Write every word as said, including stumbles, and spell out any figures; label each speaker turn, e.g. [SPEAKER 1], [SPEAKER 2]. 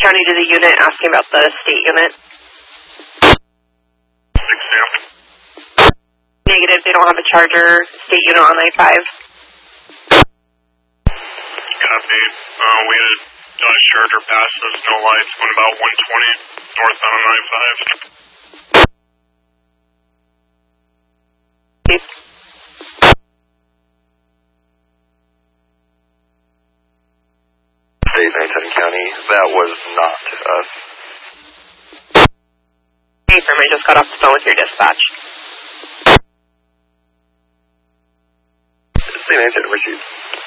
[SPEAKER 1] County to the unit asking about the state unit.
[SPEAKER 2] six Sam.
[SPEAKER 1] Negative, they don't have a charger. State unit on I five.
[SPEAKER 2] Copy. Uh, we had a Dodge Charger pass us, no lights, went about one twenty north on I five.
[SPEAKER 1] Yes.
[SPEAKER 3] State ninety-seven County, that was not us.
[SPEAKER 1] Hey, firm, I just got off the phone with your dispatch.
[SPEAKER 3] State ninety-seven received.